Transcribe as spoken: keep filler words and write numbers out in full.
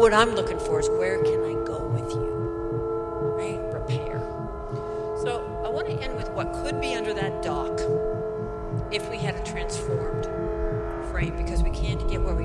what I'm looking for is where can I go with you, right? Repair. So I want to end with what could be under that dock if we had a transformed frame, because we can't get where we